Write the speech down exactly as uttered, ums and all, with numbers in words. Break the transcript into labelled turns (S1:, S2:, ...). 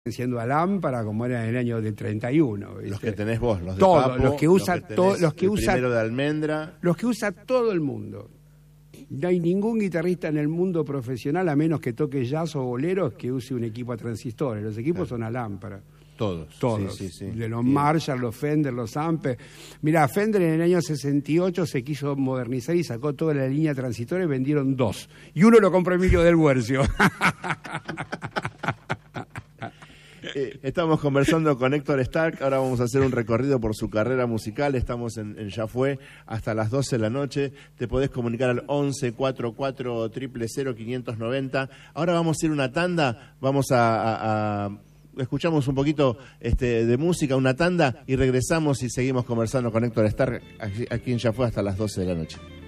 S1: siendo a lámpara como era en el año del treinta y uno, ¿viste?
S2: Los que tenés vos, los de
S1: Todos,
S2: Papo,
S1: los que usa
S2: los que
S1: todo,
S2: tenés
S1: los que
S2: el
S1: usa
S2: primero de almendra,
S1: los que usa todo el mundo. No hay ningún guitarrista en el mundo profesional, a menos que toque jazz o boleros, que use un equipo a transistores. Los equipos son a lámpara.
S2: todos.
S1: Todos.
S2: Sí, sí, sí.
S1: De los
S2: Bien.
S1: Marshall, los Fender, los Ampe. Mirá, Fender en el año sesenta y ocho se quiso modernizar y sacó toda la línea de transistores, vendieron dos. Y uno lo compró Emilio del Huercio.
S2: Eh, estamos conversando con Héctor Stark. Ahora vamos a hacer un recorrido por su carrera musical. Estamos en, en Ya Fue hasta las doce de la noche. Te podés comunicar al once cuarenta y cuatro cero cero cero quinientos noventa. Ahora vamos a ir una tanda. Vamos a, a, a escuchamos un poquito este, de música, una tanda, y regresamos y seguimos conversando con Héctor Stark aquí, aquí en Ya Fue hasta las doce de la noche.